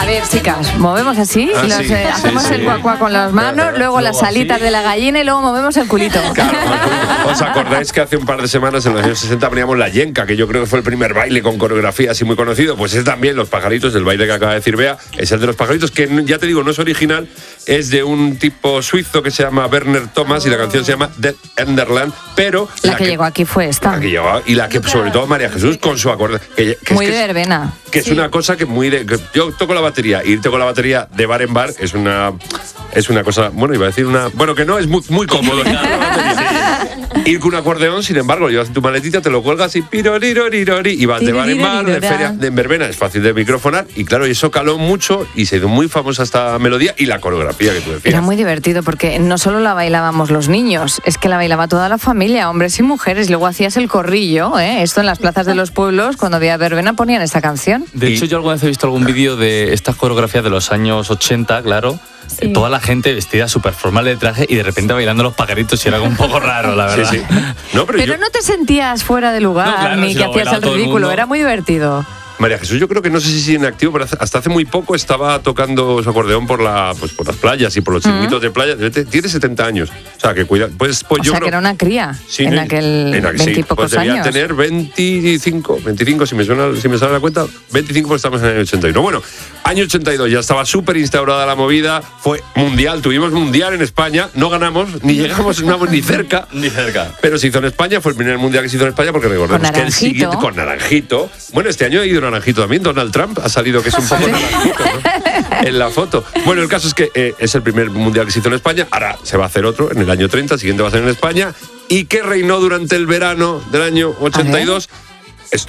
A ver, chicas, movemos así, hacemos el cuacuá con las manos, luego las alitas de la gallina y luego movemos el culito. Claro, ¿os acordáis que hace un par de semanas, en los años 60, poníamos la yenca, que yo creo que fue el primer baile con coreografía así muy conocido? Pues es también Los Pajaritos, el baile que acaba de decir Bea, es el de Los Pajaritos, que ya te digo, no es original, es de un tipo suizo que se llama Werner Thomas y la canción se llama Dead Enderland, pero... La que llegó aquí fue esta. La que llegó, y la que sobre todo María Jesús con su acorde... Muy de verbena. Que es una cosa que yo toco la batería, irte con la batería de bar en bar es una cosa, bueno, iba a decir que no, es muy cómodo. Ir con un acordeón, sin embargo, llevas en tu maletita, te lo cuelgas y pirorirori, y vas de bar en bar, de feria, de verbena, es fácil de microfonar, y claro, y eso caló mucho y se hizo muy famosa esta melodía y la coreografía que tú decías. Era muy divertido porque no solo la bailábamos los niños, es que la bailaba toda la familia, hombres y mujeres, luego hacías el corrillo, esto en las plazas de los pueblos, cuando había verbena ponían esta canción. De hecho, yo alguna vez he visto algún vídeo de estas coreografías de los años 80, claro. Sí. Toda la gente vestida súper formal de traje y de repente bailando Los Pajaritos y era algo un poco raro, la verdad. Sí. No, pero no te sentías fuera de lugar, claro, ni que hacías el ridículo, era muy divertido. María Jesús, yo creo que no sé si sigue en activo, pero hasta hace muy poco estaba tocando su acordeón por las playas y por los chiringuitos de playa. Tiene 70 años. O sea, que cuida. Pues o sea, que era una cría en aquel 20 y pocos años. Debía tener 25, si me sale la cuenta, 25 porque estamos en el año 81. Bueno, año 82, ya estaba súper instaurada la movida, fue mundial, tuvimos mundial en España, no ganamos, ni llegamos, no ni cerca. Ni cerca. Pero se hizo en España, fue el primer mundial que se hizo en España, porque recordemos que el siguiente, con Naranjito. Bueno, este año ha ido Naranjito también, Donald Trump ha salido que es un poco naranjito, ¿no? En la foto. Bueno, el caso es que es el primer mundial que se hizo en España, ahora se va a hacer otro en el año 30, el siguiente va a ser en España, y que reinó durante el verano del año 82